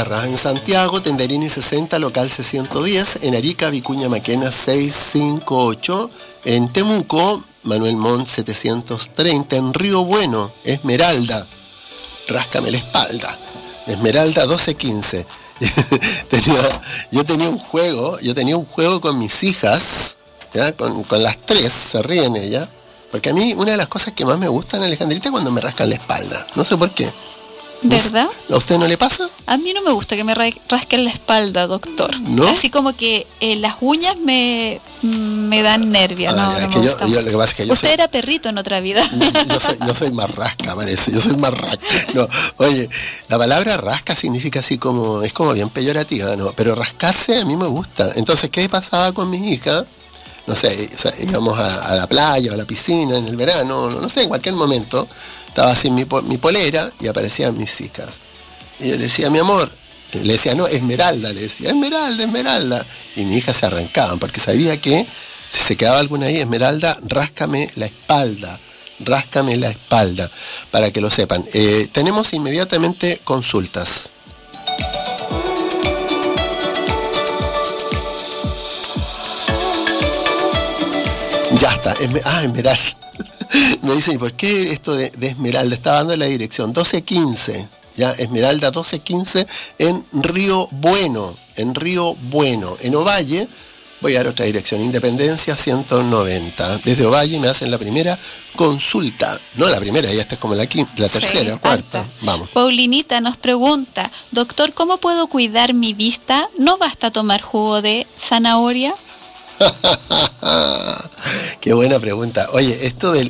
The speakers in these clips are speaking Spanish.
Sierra, en Santiago, Tenderini 60, local C110, en Arica, Vicuña Maquena 658, en Temuco, Manuel Montt 730, en Río Bueno, Esmeralda, ráscame la espalda, Esmeralda 1215. Yo tenía un juego con mis hijas, ¿ya? Con las tres, se ríen ellas, porque a mí una de las cosas que más me gustan, Alejandrita, es cuando me rascan la espalda, no sé por qué. ¿Verdad? ¿A usted no le pasa? A mí no me gusta que me rasquen la espalda, doctor. ¿No? Así como que las uñas me dan nervia. Lo que pasa es que usted era perrito en otra vida. Yo soy más rasca, parece. Yo soy más rasca. No, oye, la palabra rasca significa así como, es como bien peyorativa, ¿no? Pero rascarse a mí me gusta. Entonces, ¿qué pasaba con mis hijas? No sé, íbamos a la playa o a la piscina en el verano, no sé, en cualquier momento, estaba así mi polera y aparecían mis hijas. Y yo le decía, mi amor, le decía, no, Esmeralda, le decía, Esmeralda. Y mis hijas se arrancaban, porque sabía que si se quedaba alguna ahí, Esmeralda, ráscame la espalda, para que lo sepan. Tenemos inmediatamente consultas. Ya está, Esmeralda. Me dicen, ¿por qué esto de Esmeralda? Estaba dando la dirección, 1215, ya, Esmeralda 1215, en Río Bueno. En Ovalle, voy a dar otra dirección, Independencia 190. Desde Ovalle me hacen la primera consulta. No la primera, ya esta es como la tercera, cuarta. Alta. Vamos. Paulinita nos pregunta, doctor, ¿cómo puedo cuidar mi vista? ¿No basta tomar jugo de zanahoria? Qué buena pregunta. Oye, esto del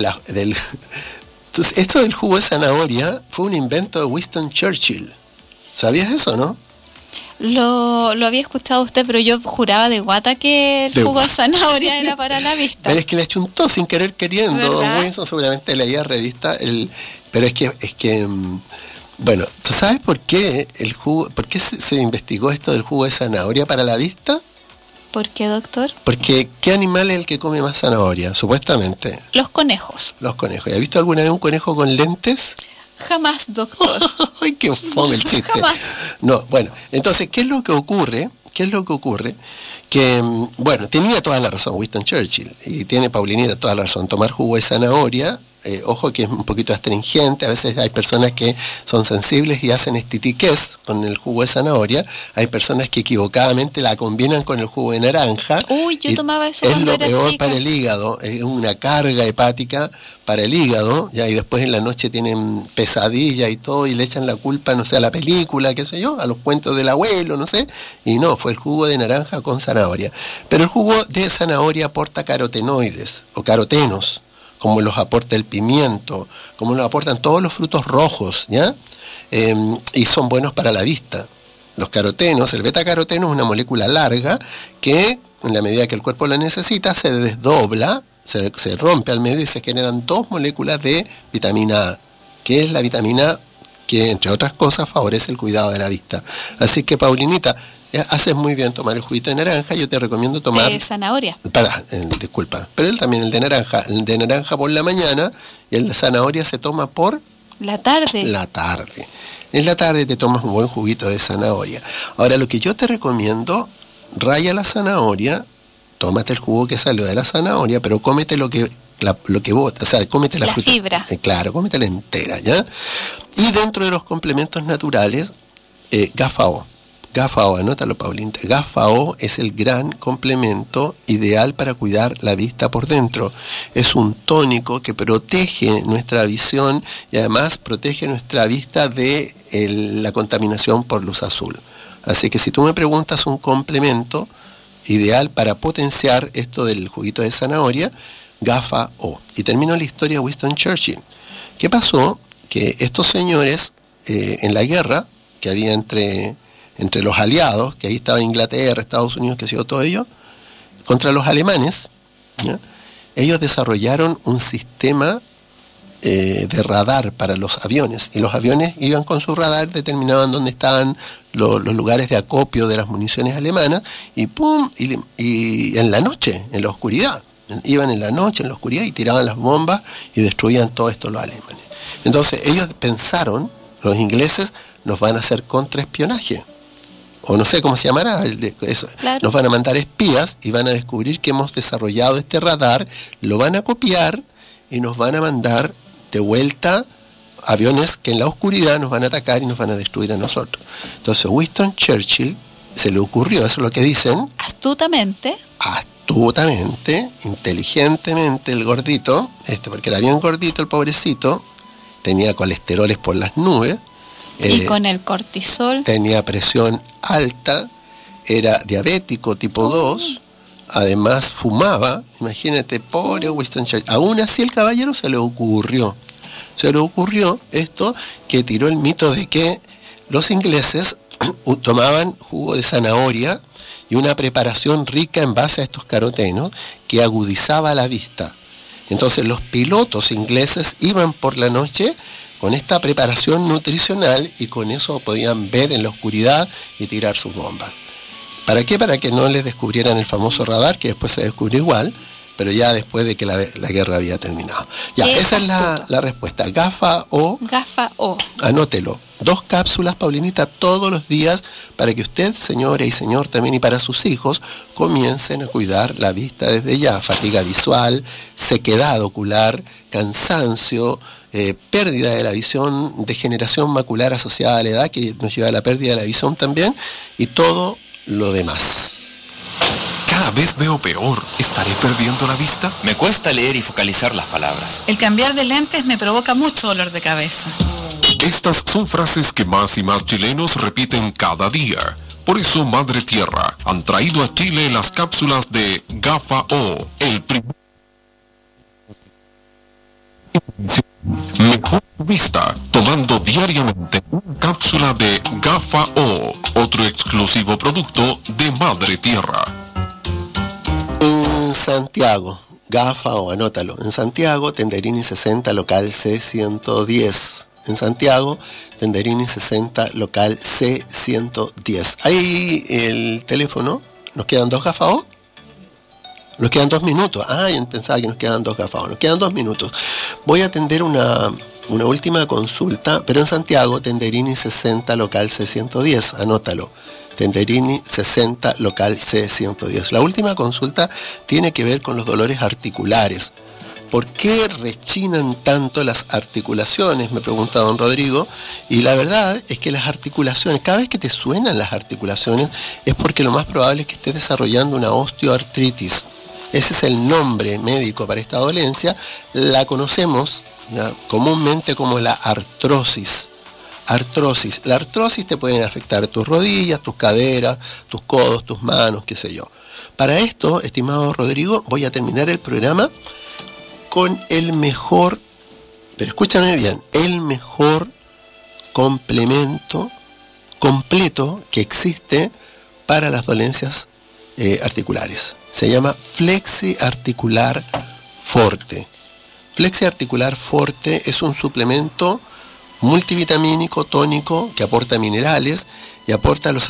jugo de zanahoria fue un invento de Winston Churchill. ¿Sabías eso, no? Lo había escuchado usted, pero yo juraba de guata que el jugo de zanahoria era para la vista. Pero es que le chuntó sin querer queriendo. ¿Verdad? Winston seguramente leía revista. Pero es que bueno, ¿tú sabes por qué se investigó esto del jugo de zanahoria para la vista? ¿Por qué, doctor? Porque ¿qué animal es el que come más zanahoria? Supuestamente. Los conejos. Los conejos. ¿Has visto alguna vez un conejo con lentes? Jamás, doctor. ¡Ay, qué fome el chiste! Jamás. No, bueno, entonces, ¿qué es lo que ocurre? Que, bueno, tenía toda la razón Winston Churchill, y tiene Paulinita toda la razón. Tomar jugo de zanahoria, ojo que es un poquito astringente, a veces hay personas que son sensibles y hacen estitiquez con el jugo de zanahoria, hay personas que equivocadamente la combinan con el jugo de naranja. Uy, yo tomaba eso es cuando lo era peor chica. para el hígado, es una carga hepática para el hígado, ya, y después en la noche tienen pesadilla y todo, y le echan la culpa, no sé, a la película, qué sé yo, a los cuentos del abuelo, no sé, y no, fue el jugo de naranja con zanahoria. Pero el jugo de zanahoria aporta carotenoides o carotenos, como los aporta el pimiento, como los aportan todos los frutos rojos, ¿ya? Y son buenos para la vista. Los carotenos, el betacaroteno es una molécula larga que, en la medida que el cuerpo la necesita, se desdobla, se rompe al medio y se generan dos moléculas de vitamina A, que es la vitamina A que, entre otras cosas, favorece el cuidado de la vista. Así que, Paulinita, haces muy bien tomar el juguito de naranja. Yo te recomiendo tomar... De zanahoria. Disculpa, pero el de naranja por la mañana, y el de zanahoria se toma por... La tarde. En la tarde te tomas un buen juguito de zanahoria. Ahora, lo que yo te recomiendo, raya la zanahoria, tómate el jugo que salió de la zanahoria, pero cómete lo que bota, o sea, cómete la fruta. Fibra. Claro, cómetela entera, ¿ya? Y dentro de los complementos naturales, GAFAO, anótalo, Paulín. GAFAO es el gran complemento ideal para cuidar la vista por dentro. Es un tónico que protege nuestra visión y además protege nuestra vista de la contaminación por luz azul. Así que si tú me preguntas un complemento ideal para potenciar esto del juguito de zanahoria, GAFAO. Y termino la historia de Winston Churchill. ¿Qué pasó? Que estos señores, en la guerra que había entre los aliados, que ahí estaba Inglaterra, Estados Unidos, que sé yo, todo ello, contra los alemanes, ¿ya? Ellos desarrollaron un sistema de radar para los aviones, y los aviones iban con su radar, determinaban dónde estaban los lugares de acopio de las municiones alemanas, y ¡pum! Y en la noche, en la oscuridad, iban en la noche, en la oscuridad, y tiraban las bombas y destruían todo esto los alemanes. Entonces ellos pensaron Los ingleses nos van a hacer contraespionaje, o no sé cómo se llamará, eso. Claro. Nos van a mandar espías y van a descubrir que hemos desarrollado este radar, lo van a copiar y nos van a mandar de vuelta aviones que en la oscuridad nos van a atacar y nos van a destruir a nosotros. Entonces Winston Churchill se le ocurrió, eso es lo que dicen, Astutamente, inteligentemente, el gordito, porque era bien gordito el pobrecito, tenía colesteroles por las nubes, y con el cortisol, tenía presión alta, era diabético tipo 2, además fumaba, imagínate, pobre Winston Churchill. Aún así el caballero se le ocurrió esto, que tiró el mito de que los ingleses tomaban jugo de zanahoria y una preparación rica en base a estos carotenos que agudizaba la vista. Entonces los pilotos ingleses iban por la noche con esta preparación nutricional y con eso podían ver en la oscuridad y tirar sus bombas. ¿Para qué? Para que no les descubrieran el famoso radar, que después se descubrió igual, pero ya después de que la guerra había terminado. Ya, esa es la respuesta. Gafa O. Anótelo. 2 cápsulas, Paulinita, todos los días para que usted, señora y señor, también y para sus hijos, comiencen a cuidar la vista desde ya. Fatiga visual, sequedad ocular, cansancio, pérdida de la visión, degeneración macular asociada a la edad, que nos lleva a la pérdida de la visión también, y todo lo demás. Cada vez veo peor. ¿Estaré perdiendo la vista? Me cuesta leer y focalizar las palabras. El cambiar de lentes me provoca mucho dolor de cabeza. Estas son frases que más y más chilenos repiten cada día. Por eso Madre Tierra han traído a Chile las cápsulas de Gafa O, el primer mejor vista, tomando diariamente una cápsula de Gafa O, otro exclusivo producto de Madre Tierra. En Santiago, Gafa O, anótalo. En Santiago, Tenderini 60, local C110. En Santiago, Tenderini 60, local C110. Ahí el teléfono. ¿Nos quedan 2 Gafa O? Nos quedan 2 minutos. Yo pensaba que nos quedan 2 Gafa O. Nos quedan 2 minutos. Voy a atender una última consulta, pero en Santiago, Tenderini 60, local C110. Anótalo. Tenderini 60, local C110. La última consulta tiene que ver con los dolores articulares. ¿Por qué rechinan tanto las articulaciones? Me pregunta don Rodrigo. Y la verdad es que las articulaciones, cada vez que te suenan las articulaciones, es porque lo más probable es que estés desarrollando una osteoartritis. Ese es el nombre médico para esta dolencia. La conocemos ¿ya? comúnmente como la artrosis. La artrosis te puede afectar tus rodillas, tus caderas, tus codos, tus manos, qué sé yo. Para esto, estimado Rodrigo, voy a terminar el programa con el mejor, pero escúchame bien, el mejor complemento completo que existe para las dolencias articulares. Se llama Flexi Articular Forte. Flexi Articular Forte es un suplemento multivitamínico, tónico, que aporta minerales y aporta los